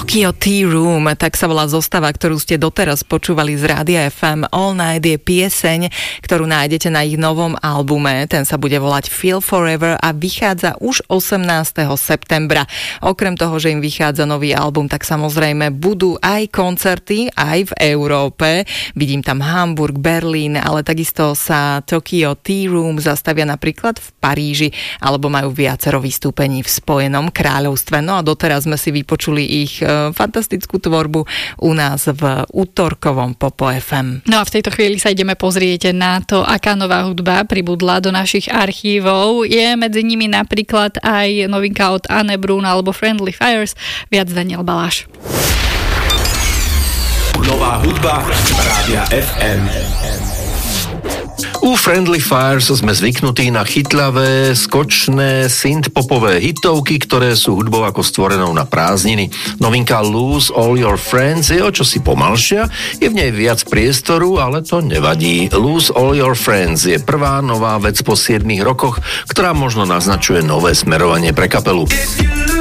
Tokyo Tea Room, tak sa volá zostava, ktorú ste doteraz počúvali z Rádia FM. All Night je pieseň, ktorú nájdete na ich novom albume. Ten sa bude volať Feel Forever a vychádza už 18. septembra. Okrem toho, že im vychádza nový album, tak samozrejme budú aj koncerty, aj v Európe. Vidím tam Hamburg, Berlín, ale takisto sa Tokyo Tea Room zastavia napríklad v Paríži, alebo majú viacero vystúpení v Spojenom kráľovstve. No a doteraz sme si vypočuli ich fantastickú tvorbu u nás v útorkovom Popo FM. No a v tejto chvíli sa ideme pozrieť na to, aká nová hudba pribudla do našich archívov. Je medzi nimi napríklad aj novinka od Anne Brun alebo Friendly Fires. Viac Daniel Baláš. Nová hudba Rádia FM. U Friendly Fires sme zvyknutí na chytľavé, skočné, synth-popové hitovky, ktoré sú hudbou ako stvorenou na prázdniny. Novinka Lose All Your Friends je o čosi pomalšia, je v nej viac priestoru, ale to nevadí. Lose All Your Friends je prvá nová vec po 7 rokoch, ktorá možno naznačuje nové smerovanie pre kapelu.